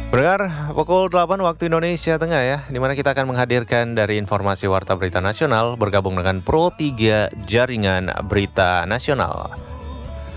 Pendengar, pukul 8 waktu Indonesia Tengah ya, di mana kita akan menghadirkan dari informasi Warta Berita Nasional bergabung dengan Pro 3 Jaringan Berita Nasional.